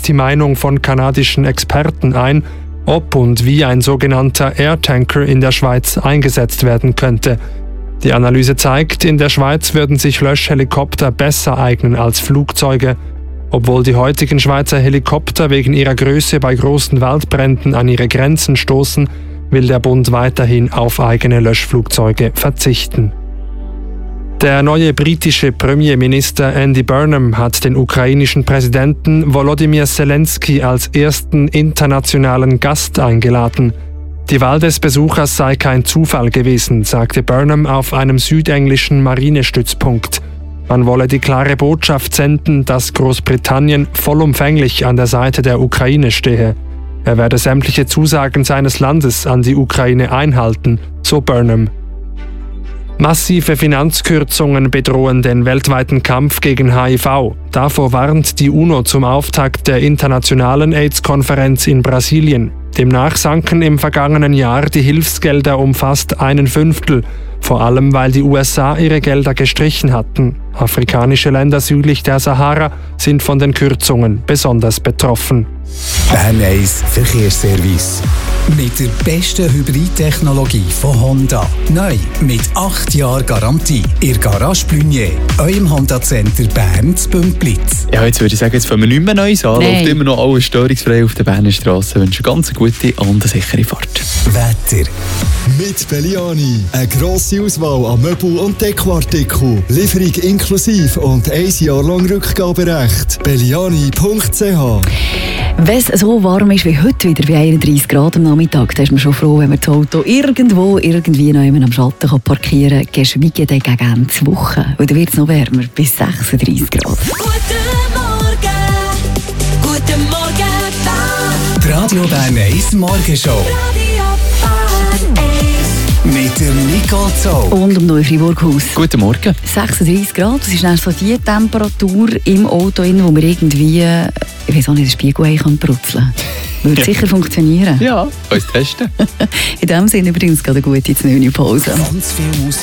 die Meinung von kanadischen Experten ein, ob und wie ein sogenannter Airtanker in der Schweiz eingesetzt werden könnte. Die Analyse zeigt, in der Schweiz würden sich Löschhelikopter besser eignen als Flugzeuge. Obwohl die heutigen Schweizer Helikopter wegen ihrer Größe bei großen Waldbränden an ihre Grenzen stoßen, will der Bund weiterhin auf eigene Löschflugzeuge verzichten. Der neue britische Premierminister Andy Burnham hat den ukrainischen Präsidenten Volodymyr Zelensky als ersten internationalen Gast eingeladen. Die Wahl des Besuchers sei kein Zufall gewesen, sagte Burnham auf einem südenglischen Marinestützpunkt. Man wolle die klare Botschaft senden, dass Großbritannien vollumfänglich an der Seite der Ukraine stehe. Er werde sämtliche Zusagen seines Landes an die Ukraine einhalten, so Burnham. Massive Finanzkürzungen bedrohen den weltweiten Kampf gegen HIV. Davor warnt die UNO zum Auftakt der internationalen AIDS-Konferenz in Brasilien. Demnach sanken im vergangenen Jahr die Hilfsgelder um fast 1/5, vor allem weil die USA ihre Gelder gestrichen hatten. Afrikanische Länder südlich der Sahara sind von den Kürzungen besonders betroffen. Bern 1 Verkehrsservice. Mit der besten Hybridtechnologie von Honda. Neu mit 8 Jahren Garantie. Ihr Garage Blunier, eurem Honda-Center Bern zu Bümplitz. Ja, jetzt würde ich sagen, jetzt fangen wir nicht mehr Neues an. Läuft immer noch alles störungsfrei auf der Berner Straße. Ich wünsche eine ganz gute und eine sichere Fahrt. Wetter. Mit Belliani. Eine grosse Auswahl an Möbel- und Dekoartikeln. Lieferung inklusive und 1 Jahr lang Rückgaberecht. Belliani.ch. Wenn es so warm ist wie heute, wieder wie 31 Grad am Nachmittag, dann ist man schon froh, wenn man das Auto irgendwie noch am Schatten parkieren kann, geschweige denn gegen Ende der Woche. Und dann wird es noch wärmer, bis 36 Grad. Guten Morgen, Bern. Die Radio Bern 1 Morgenshow. Mit der Nicole Zoll. Und um Neu-Fribourg-Haus. Guten Morgen. 36 Grad, das ist dann so die Temperatur im Auto, wo wir irgendwie, ich weiß auch nicht, den Spiegel brutzeln kann. Würde sicher funktionieren. Ja, uns testen. In dem Sinne übrigens gerade eine gute 9 Pause. Ganz viel Musik.